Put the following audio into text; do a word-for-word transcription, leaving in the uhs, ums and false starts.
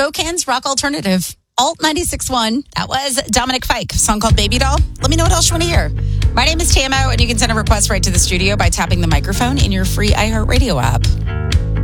Spokane's rock alternative. Alt ninety-six point one. That was Dominic Fike. Song called Baby Doll. Let me know what else you want to hear. My name is Tamo, and you can send a request right to the studio by tapping the microphone in your free iHeartRadio app.